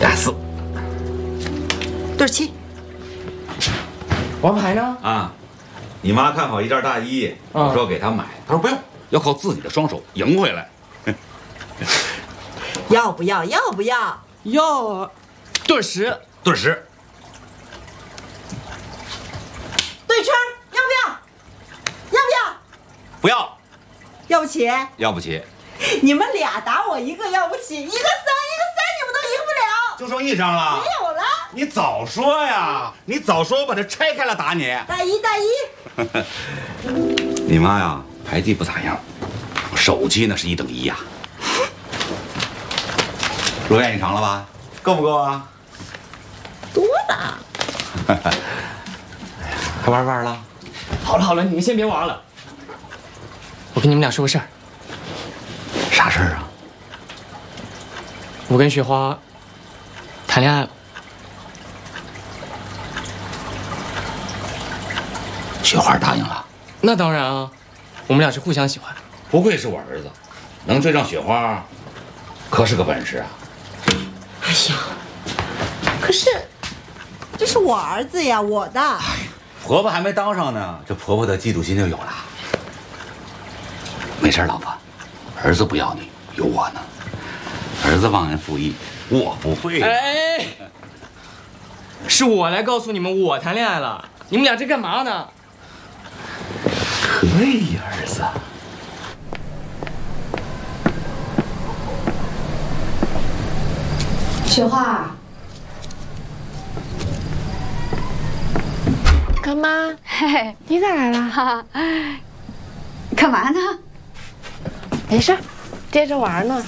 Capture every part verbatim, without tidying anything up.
大四， 对七。 王牌呢？ 啊，你妈看好一件大衣，我说给她买，她说不用，要靠自己的双手赢回来。 要不要？要不要？ 要啊！对十， 对十。 对圈，要不要？要不要？ 不要。 要不起？ 要不起。 你们俩打我一个要不起，一个三，一个三，你们都赢不了。 就剩一张了。 没有了。 你早说呀！你早说，我把它拆开了打你。 大一，大一。 你妈呀，牌技不咋样，手气那是一等一呀。如愿以偿了吧？够不够啊？ 多了。 还玩玩了？ 好了好了，你们先别玩了。我跟你们俩说个事儿。 啥事儿啊？ 我跟雪花谈恋爱了。 雪花答应了？ 那当然啊，我们俩是互相喜欢。 不愧是我儿子，能追上雪花，可是个本事啊！ 哎呀，可是这是我儿子呀，我的。哎， 婆婆还没当上呢，这婆婆的嫉妒心就有了。没事，老婆，儿子不要你，有我呢。儿子忘恩负义，我不会。 哎，是我来告诉你们我谈恋爱了，你们俩这干嘛呢？ 可以，儿子。 雪花， 干妈，嘿嘿，你咋来了？哈， 干嘛呢？ 没事，接着玩呢。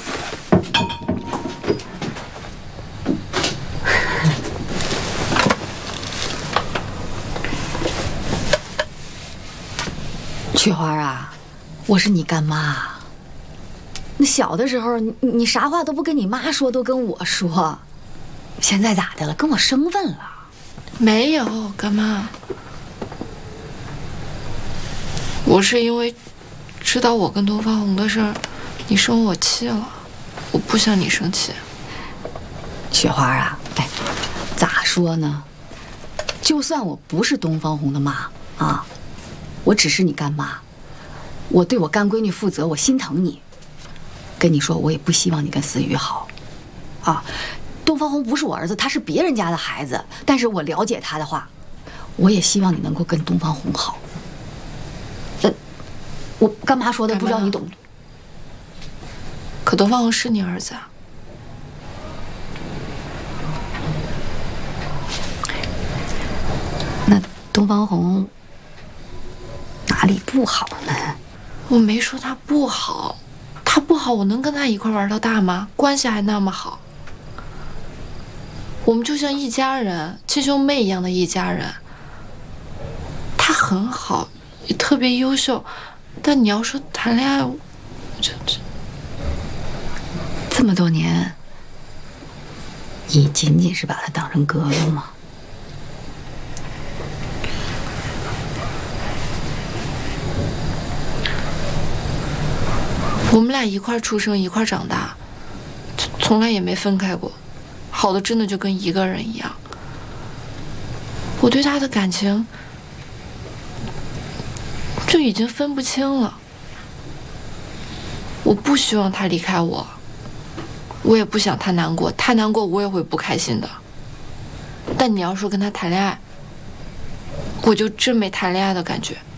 雪花啊，我是你干妈。那小的时候，你你啥话都不跟你妈说，都跟我说。现在咋的了？跟我生分了？ 没有，干妈。我是因为知道我跟东方红的事儿，你生我气了，我不想你生气。 雪花啊，哎，咋说呢？就算我不是东方红的妈啊，我只是你干妈，我对我干闺女负责，我心疼你。跟你说，我也不希望你跟思雨好，啊，东方红不是我儿子，他是别人家的孩子。但是我了解他的话，我也希望你能够跟东方红好。呃，我干妈说的，不知道你懂不懂？ 可东方红是你儿子啊。 那东方红哪里不好呢？ 我没说他不好。他不好，我能跟他一块玩到大吗？关系还那么好，我们就像一家人，亲兄妹一样的一家人。他很好，也特别优秀，但你要说谈恋爱，我这这这么多年，你仅仅是把他当成哥哥吗？ 我们俩一块出生，一块长大，从来也没分开过，好的真的就跟一个人一样。我对他的感情就已经分不清了。我不希望他离开我，我也不想他难过，他难过我也会不开心的。但你要说跟他谈恋爱，我就真没谈恋爱的感觉。